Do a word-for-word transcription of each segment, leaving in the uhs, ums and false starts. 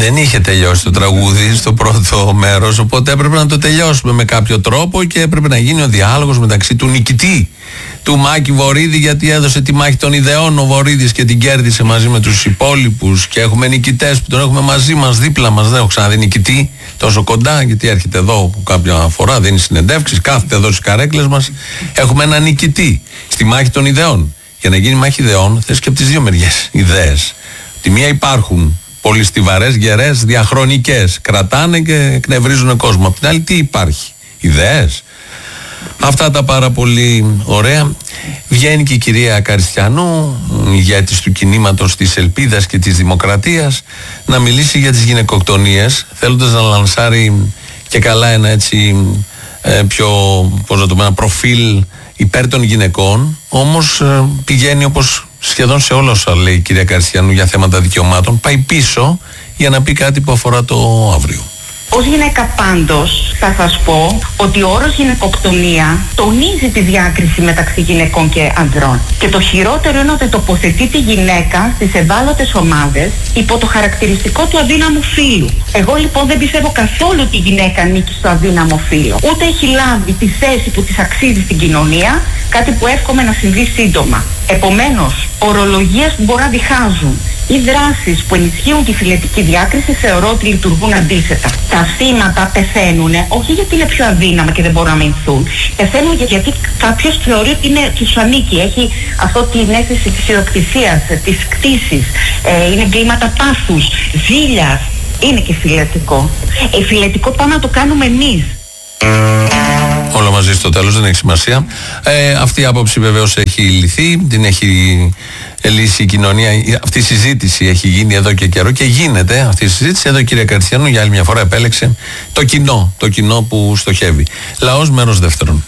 Δεν είχε τελειώσει το τραγούδι στο πρώτο μέρος, οπότε έπρεπε να το τελειώσουμε με κάποιο τρόπο και έπρεπε να γίνει ο διάλογος μεταξύ του νικητή, του Μάκη Βορίδη, γιατί έδωσε τη μάχη των ιδεών ο Βορίδης και την κέρδισε μαζί με τους υπόλοιπους, και έχουμε νικητές που τον έχουμε μαζί μας, δίπλα μας. Δεν έχω ξαναδεί νικητή τόσο κοντά, γιατί έρχεται εδώ που κάποια φορά δίνει συνεντεύξεις, κάθεται εδώ στις καρέκλες μας. Έχουμε ένα νικητή στη μάχη των ιδεών. Για να γίνει μάχη ιδεών θες και από τις δύο μεριές ιδέες. Τη μία υπάρχουν πολύ στιβαρές, γερές, διαχρονικές, κρατάνε και εκνευρίζουν κόσμο. Απ' την άλλη τι υπάρχει? Ιδέες. Αυτά τα πάρα πολύ ωραία. Βγαίνει και η κυρία Καριστιανού, ηγέτης του κινήματος της Ελπίδας και της Δημοκρατίας, να μιλήσει για τις γυναικοκτονίες, θέλοντας να λανσάρει και καλά ένα έτσι ε, πιο, πώς να το πω, ένα προφίλ υπέρ των γυναικών. Όμως ε, πηγαίνει όπως σχεδόν σε όλα όσα λέει η κυρία Καριστιανού για θέματα δικαιωμάτων, πάει πίσω για να πει κάτι που αφορά το αύριο. Ως γυναίκα πάντως θα σας πω ότι ο όρος γυναικοκτονία τονίζει τη διάκριση μεταξύ γυναικών και ανδρών. Και το χειρότερο είναι ότι τοποθετεί τη γυναίκα στις ευάλωτες ομάδες υπό το χαρακτηριστικό του αδύναμου φύλου. Εγώ λοιπόν δεν πιστεύω καθόλου ότι η γυναίκα ανήκει στο αδύναμο φύλο. Ούτε έχει λάβει τη θέση που της αξίζει στην κοινωνία, κάτι που εύχομαι να συμβεί σύντομα. Επομένως, ορολογίες που μπορούν να διχάζουν ή δράσεις που ενισχύουν τη φυλετική διάκριση θεωρώ ότι λειτουργούν αντίθετα. Τα θύματα πεθαίνουν όχι γιατί είναι πιο αδύναμα και δεν μπορούν να αμυνθούν. Πεθαίνουν γιατί κάποιος θεωρεί ότι είναι, τους ανήκει. Έχει αυτό την αίσθηση της ιδιοκτησίας, της κτήσης. Ε, είναι εγκλήματα πάθους, ζήλιας. Είναι και φυλετικό. Ε, φυλετικό πάμε να το κάνουμε εμείς. Όλα μαζί στο τέλος, δεν έχει σημασία. Ε, αυτή η άποψη βεβαίως έχει λυθεί, την έχει λύσει η κοινωνία. Αυτή η συζήτηση έχει γίνει εδώ και καιρό και γίνεται αυτή η συζήτηση. Εδώ η κυρία Καριστιανού για άλλη μια φορά επέλεξε το κοινό, το κοινό που στοχεύει. Λαός μέρος δεύτερον.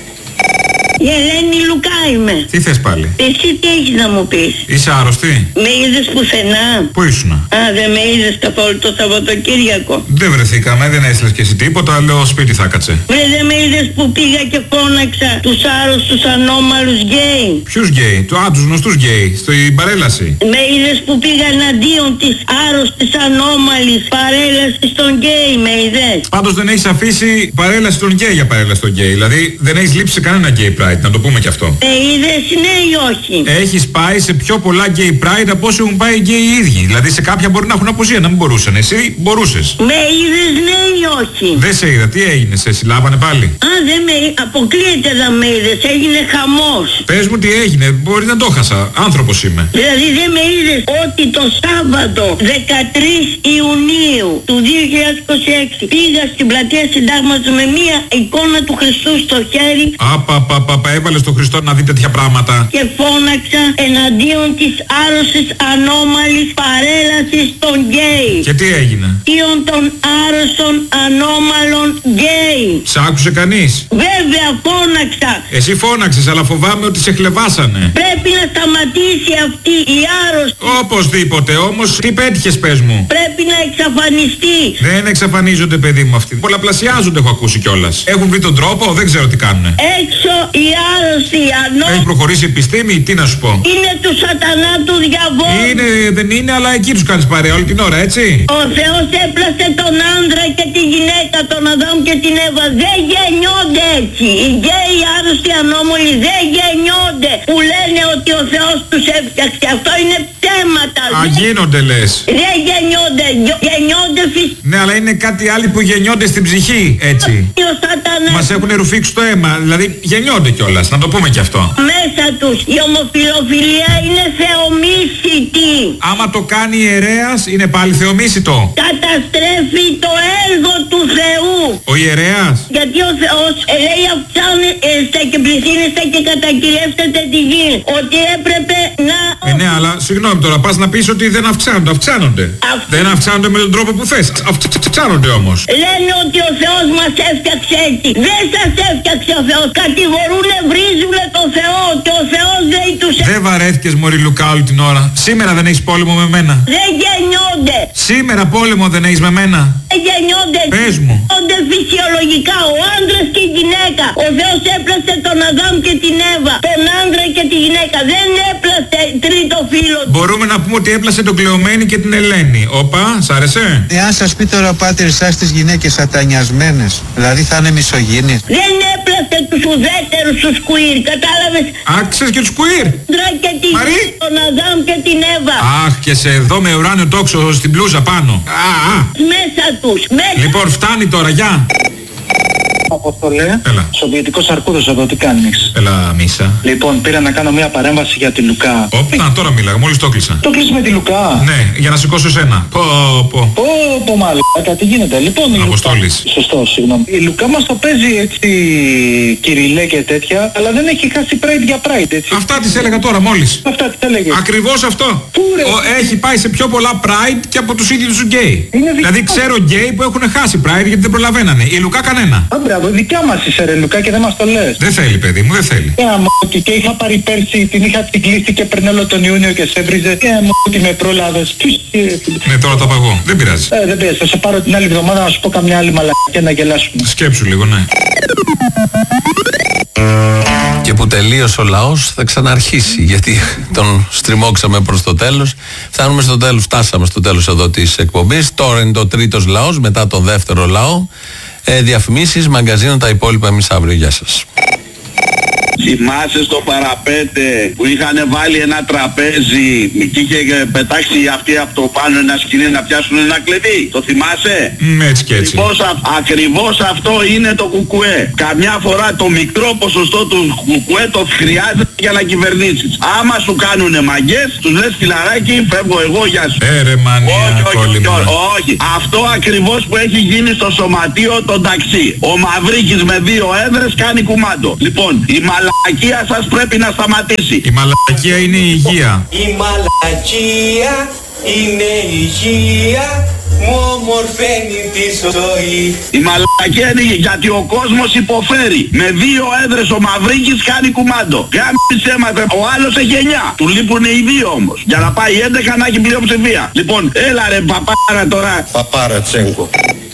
Η Ελένη Λουκά είμαι. Τι θες πάλι? Εσύ τι έχεις να μου πεις? Είσαι άρρωστη? Με είδες πουθενά? Πού ήσουνα? Α, δεν με είδες καθόλου το Σαββατοκύριακο? Δεν βρεθήκαμε, δεν έστειλες και εσύ τίποτα, λέω σπίτι θα κάτσε. Βρε, δεν με είδες που πήγα και φώναξα τους άρρωστους ανώμαλους γκέι? Ποιους γκέι? Το, α, τους γνωστούς γκέι, στην παρέλαση. Με είδες που πήγα εναντίον της άρρωστης ανώμαλης παρέλασης των γκέι? Με είδες? Πάντως δεν έχεις αφήσει παρέλαση των γκέι για παρέλαση των γκέι, δηλαδή δεν έχεις λείψει σε κανένα γκέι pride. Να το πούμε και αυτό. Ε, είδες ναι ή όχι? Έχεις πάει σε πιο πολλά gay pride από όσοι έχουν πάει gay οι ίδιοι. Δηλαδή σε κάποια μπορεί να έχουν απουσία, να μην μπορούσαν. Εσύ μπορούσες. Με είδες ναι ή όχι? Δεν σε είδα. Τι έγινε, σε συλλάβανε πάλι? Α, δεν με αποκλείεται να με είδες. Έγινε χαμός. Πες μου τι έγινε. Μπορεί να το χάσα. Άνθρωπος είμαι. Δηλαδή δεν με είδες ότι το Σάββατο δεκατρείς Ιουνίου του δύο χιλιάδες είκοσι έξι πήγα στην πλατεία Συντάγματος με μία εικόνα του Χριστού στο χέρι. Απαπαπαπα, έβαλες τον Χριστό να δει τέτοια πράγματα. Και φώναξα εναντίον της άρρωστης ανώμαλης παρέλασης των γκέι. Και τι έγινε? Εναντίον των άρρωστων ανώμαλων γκέι. Σ' άκουσε κανείς? Βέβαια φώναξα. Εσύ φώναξες, αλλά φοβάμαι ότι σε χλεβάσανε. Πρέπει να σταματήσει αυτή η άρρωστη. Οπωσδήποτε, όμως τι πέτυχες, πες μου? Πρέπει να εξαφανιστεί. Δεν εξαφανίζονται, παιδί μου, αυτοί. Πολλαπλασιάζονται, έχω ακούσει κιόλας. Έχουν βρει τον τρόπο, δεν ξέρω τι κάνουνε. Έξω η άρρωστη ανώμαλη. Έχει προχωρήσει η επιστήμη, τι να σου πω? Είναι του σατανά του διαβόλου. Είναι, δεν είναι, αλλά εκεί τους κάνεις παρέα όλη την ώρα, έτσι. Ο Θεός έπλασε τον άντρα και τη γυναίκα, τον Αδάμ και την Εύα. Δεν γεννιόνται έτσι. Οι γκέι άρρωστοι ανώμαλοι δεν γεννιόνται. Που λένε ότι ο Θεός τους έφτιαξε. Αυτό είναι ψέματα. Α, γίνονται λες. Δεν γεννιόνται. Γεννιόνται φυσικά. Ναι, αλλά είναι κάτι άλλοι που γεννιόνται στην ψυχή, έτσι. Ο σατανάς. Μας έχουν ρουφήξει το αίμα, δηλαδή γεννιόνται κιόλας, να το πούμε κι αυτό. Μέσα τους η ομοφιλοφιλία είναι θεομίσιτη. Άμα το κάνει ιερέας, είναι πάλι θεομίσιτο. Καταστρέφει το έργο του Θεού. Ο ιερέας. Γιατί ο Θεός ε, λέει αυξάνεστε και πληθύνεστε και κατακυριεύσετε τη γη. Ότι έπρεπε να... Ε, ναι, αλλά συγγνώμη τώρα, πας να πεις ότι δεν αυξάνονται, αυξάνονται. Αυ... Δεν αυξάνονται με τον τρόπο που θες, αυξάνονται όμως. Λένε ότι ο Θεός μας έφτιαξε έτσι. Δεν σας έφτιαξε ο Θεός. Κατηγορούν Μπορούνε, βρίζουνε το Θεό και ο Θεός δεν τους... Δεν βαρέθηκες μωρή Λουκά όλη την ώρα. Σήμερα δεν έχεις πόλεμο με μένα. Δεν γεννιόνται. Σήμερα πόλεμο δεν έχεις με μένα. Δεν γεννιόνται. Πες μου. Γεννιόνται φυσιολογικά ο άντρας και η γυναίκα. Ο Θεός έπλασε τον Αδάμ και την Εύα. Τον άντρα και τη γυναίκα. Δεν έπλασε τρίτο φίλο. Μπορούμε να πούμε ότι έπλασε τον Κλεωμένη και την Ελένη. Όπα, σ' άρεσε? Εάν σας πει τώρα ο πάτερ σας τις γυναίκες ατανιασμένες, δηλαδή θα είναι μισογίνες. Δεν έπλασε τους ουδέτερους τους κουίρ, κατάλαβες? Άξες και τους κουίρ. Άντρα και τη γυναίκα, τον Αδάμ και την Εύα. Αχ, και σε εδώ με ουράνιο τόξο στην μπλούζα πάνω. Α, α. Μέσα τους. Μέσα... Λοιπόν, φτάνει τώρα, γεια. Αποστολέ, Έλα. Σοβιετικός Αρκούδος εδώ, τι κάνεις? Έλα, Μίσα. Λοιπόν, πήρα να κάνω μια παρέμβαση για τη Λουκά. Όπα, τώρα μίλαγα, μόλις το κλείσα. Το κλείσει με τη Λουκά. Ναι, για να σηκώσω εσένα. Πω, πω. Πω, πω μάλλον, τι γίνεται. Λοιπόν, η Αποστόλης. Λουκά... Σωστό, συγγνώμη. Η Λουκά μας το παίζει έτσι κυριλέ και τέτοια, αλλά δεν έχει χάσει Pride για Pride, έτσι. Αυτά τις έλεγα τώρα μόλις. Αυτά τις έλεγε. Ακριβώς αυτό. Πού, ρε? Ο, έχει πάει σε πιο πολλά Pride και από τους ίδιους τους γκέι. Είναι Δηλαδή δικά ξέρω γκέι που έχουν χάσει Pride γιατί δεν προλαβαίνανε. Η Λουκά κανένα. Α, μπράβο, δικιά μας είσαι ρε Λουκά και δεν μας το λες. Δεν θέλει παιδί μου, δεν θέλει. Ε, αμόκι, και είχα πάρει πέρσι, την είχα την κλείσει και περνέλω τον Ιούνιο και σε έβριζε. Ε, αμόκι, με πρόλαβες. Ναι, τώρα το είπα εγώ. Δεν πειράζει. Ε, δεν πειράζει, θα σε πάρω την άλλη εβδομάδα να σου πω καμιά άλλη μαλακιά να γελάσουμε. Σκέψου λίγο, ναι. Και που τελείωσε ο λαός θα ξαναρχίσει, γιατί τον στριμώξαμε προς το τέλος. Φτάνουμε στο τέλος, φτάσαμε στο τέλος εδώ της εκπομπής. Τώρα είναι το τρίτος λαός, μετά τον δεύτερο λαό. Ε, διαφημίσεις, μαγκαζίνο, τα υπόλοιπα εμείς αύριο. Γεια σας. Θυμάσαι στο παραπέντε που είχαν βάλει ένα τραπέζι και είχε πετάξει αυτοί από το πάνω ένα σκηνή να πιάσουν ένα κλειδί? Το θυμάσαι? Mm, έτσι και έτσι. Ακριβώς, ακριβώς αυτό είναι το κουκουέ. Καμιά φορά το μικρό ποσοστό του κουκουέ το χρειάζεται για να κυβερνήσεις. Άμα σου κάνουνε μαγκές, τους λες φιλαράκι, φεύγω εγώ, γεια σου. Ε, ρε μανία, όχι, όχι, όχι, όχι, όχι. όχι. Αυτό ακριβώς που έχει γίνει στο σωματείο των ταξί. Ο Μαυρίκης με δύο έδρες κάνει κουμάντο. Λοιπόν, η μαλακία σας πρέπει να σταματήσει. Η μαλακία είναι η υγεία. Η μαλακία είναι η υγεία, μου ομορφαίνει τη ζωή. Η μαλακία είναι γιατί ο κόσμος υποφέρει. Με δύο έδρες ο Μαυρίκης κάνει κουμάντο. Γάμισε μας, ο άλλος έχει εννιά. Του λείπουνε οι δύο όμως. Για να πάει έντεκα να έχει πλειοψηφία. Λοιπόν, έλα ρε παπάρα τώρα. Παπάρα Τσέγκο.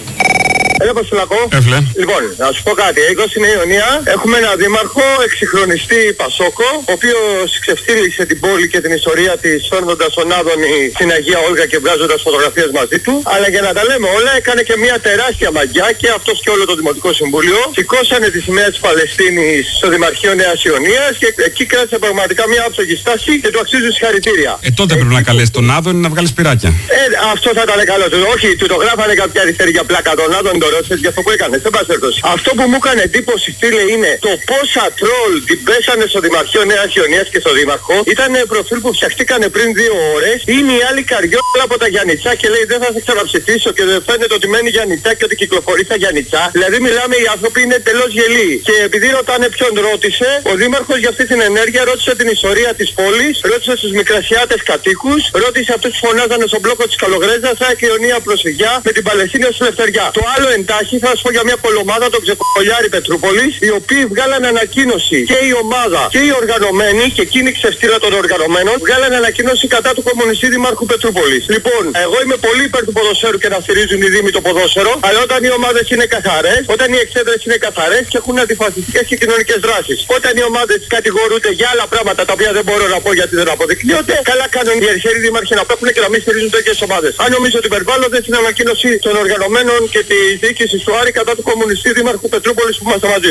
Έλα Πασουλακό. Έφλε. Λοιπόν, να σου πω κάτι. Εδώ στην Ιωνία έχουμε ένα δήμαρχο εξυγχρονιστή Πασόκο, ο οποίος ξεφτύλισε την πόλη και την ιστορία της φέρνοντας τον Άδωνη στην Αγία Όλγα και βγάζοντας φωτογραφίες μαζί του. Αλλά για να τα λέμε όλα, έκανε και μια τεράστια μαγιά και αυτός και όλο το Δημοτικό Συμβούλιο. Σηκώσανε τη σημαία της Παλαιστίνης στο Δημαρχείο Νέας Ιωνίας και εκεί κράτησε πραγματικά μια άψογη στάση και του αξίζουν συγχαρητήρια. Ε, τότε πρέπει να καλέσει τον Άδωνη να βγάλει σπυράκια. Ε, αυτό θα ήταν καλό. Όχι, του το γράφανε κάποια αριστερή για πλάκα τον Άδωνη. Για αυτό που έκανε, σε πάση περιπτώσει. Αυτό που μου έκανε εντύπωση, φίλε, είναι το πόσα τρόλ την πέσανε στο Δημαρχείο Νέας Ιωνίας και στο Δήμαρχο. Ήταν προφίλ που φτιαχτήκανε πριν δύο ώρες. Είναι η άλλη καριόλα από τα Γιαννιτσά και λέει δεν θα σε ξαναψηφίσω και δεν φαίνεται ότι μένει Γιαννιτσά και ότι κυκλοφορεί στα Γιαννιτσά. Δηλαδή μιλάμε, οι άνθρωποι είναι τελώς γελοί. Και επειδή ρωτάνε ποιον ρώτησε, ο Δήμαρχος για αυτή την ενέργεια ρώτησε την ιστορία της πόλης, ρώτησε στους μικρασιάτες κατοίκους, ρώτησε αυτούς που φωνάζανε στον μπλόκο της Καλογρέζας, σαν και Ιωνία προσφυγιά με την Παλαιστίνη ως ελευθεριά. Το άλλο εντάχει θα σας πω για μια κολομάδα των Ξεκολιάρη Πετρούπολης, οι οποίοι βγάλανε ανακοίνωση και η ομάδα και οι οργανωμένοι, και εκείνη ξεφτύλα των οργανωμένων, βγάλανε ανακοίνωση κατά του κομμουνιστή Δημάρχου Πετρούπολης. Λοιπόν, εγώ είμαι πολύ υπέρ του ποδοσφαίρου και να στηρίζουν οι Δήμοι το ποδόσφαιρο, αλλά όταν οι ομάδες είναι καθαρές, όταν οι εξέδρες είναι καθαρές και έχουν αντιφασιστικές και κοινωνικές δράσεις. Όταν οι ομάδες κατηγορούνται για άλλα πράγματα τα οποία δεν μπορώ να πω γιατί δεν αποδεικνύονται, καλά κάνουν οι αρχαίοι δήμαρχοι να παίρνουν και να μην στηρίζουν τέτοιες ομάδες. Αν νομίζω ότι υπερβάλλονται στην ανακοίνωση των οργανωμένων και τη διοίκηση του Άρη κατά του κομμουνιστή Δήμαρχου Πετρούπολης που είμαστε μαζί.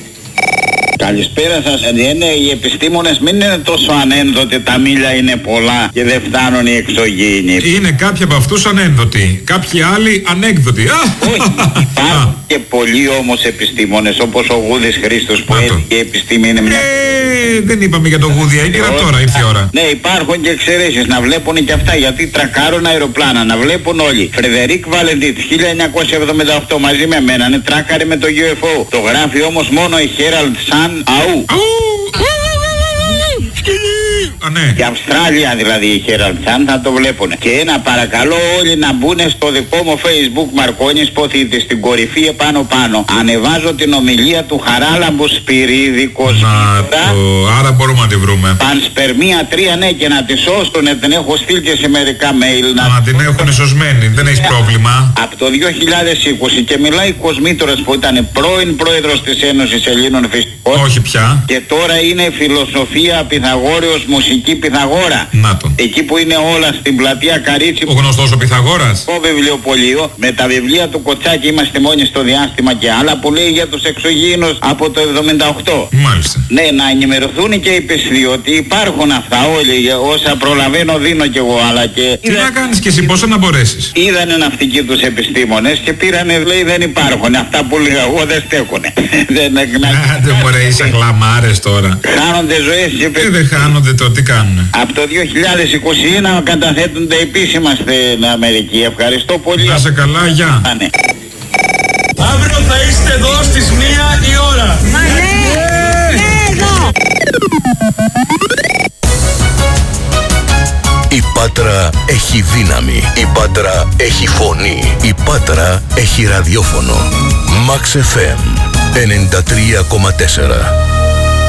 Καλησπέρα σας. Είναι οι επιστήμονες, μην είναι τόσο ανένδοτοι, τα μίλια είναι πολλά και δεν φτάνουν οι εξωγήινοι. Είναι κάποιοι από αυτούς ανένδοτοι, κάποιοι άλλοι ανέκδοτοι. Όχι, υπάρχουν και πολλοί όμως επιστήμονες όπως ο Γούδης Χρήστος που έτσι η επιστήμη είναι μια... Ε, δεν είπαμε για τον Γούδη, έγινε τώρα, ήρθε η ώρα. Ναι, υπάρχουν και εξαιρέσεις, να βλέπουν και αυτά γιατί τρακάρουν αεροπλάνα, να βλέπουν όλοι. Φρεδερίκ Βαλεντίτ χίλια εννιακόσια εβδομήντα οκτώ μαζί με μένα, είναι τράκαρε με το γιου εφ ο. Το γράφει όμως μόνο η Herald Sun. Αού. Α, ναι. Η Αυστράλια δηλαδή, η Herald Sun θα το βλέπουν. Και ένα παρακαλώ όλοι να μπουν στο δικό μου Facebook Μαρκόνης Ποθήτης, στην κορυφή επάνω πάνω. Ανεβάζω την ομιλία του Χαράλαμπου Σπυρίδη Κοσμήτωρα. Άρα μπορούμε να τη βρούμε. Πανσπερμία τρία, ναι, και να τη σώσουνε, την έχω στείλει και σε μερικά mail. Να, να την έχουν σωσμένη, δεν έχει πρόβλημα. Από το δύο χιλιάδες είκοσι και μιλάει Κοσμήτωρας που ήταν πρώην πρόεδρος της Ένωσης Ελλήνων Φυσικών. Όχι πια. Και τώρα είναι φιλοσοφία Πυθαγόριος, μουσική Πυθαγόρα. Να το. Εκεί που είναι όλα στην πλατεία Καρίτσι. Ο γνωστός ο Πυθαγόρας. Το βιβλιοπωλείο με τα βιβλία του Κοτσάκη, είμαστε μόνοι στο διάστημα και άλλα, που λέει για τους εξωγήινους από το εβδομήντα οκτώ. Μάλιστα. Ναι, να ενημερωθούν και οι πιστοί ότι υπάρχουν αυτά όλοι. Όσα προλαβαίνω δίνω κι εγώ, αλλά και... Τι είδα... να κάνεις κι εσύ, πόσο να μπορέσεις. Είδανε ναυτικοί τους επιστήμονες και πήρανε, λέει, δεν υπάρχουν. Αυτά που λέγα εγώ δεν στέκουνε. Άντε μωρέ, είσαι γλαμάρες τώρα. Χάνονται ζωές και ε, δεν χάνονται το, τι κάνουνε. Από το δύο χιλιάδες είκοσι ένα καταθέτονται επίσημα στην Αμερική. Ευχαριστώ πολύ. Να σε καλά, γεια. Ναι. Αύριο θα είστε εδώ στις μία η ώρα. Μα ναι, ναι, εδώ. Η Πάτρα έχει δύναμη. Η Πάτρα έχει φωνή. Η Πάτρα έχει ραδιόφωνο. Max εφ εμ ενενήντα τρία κόμμα τέσσερα.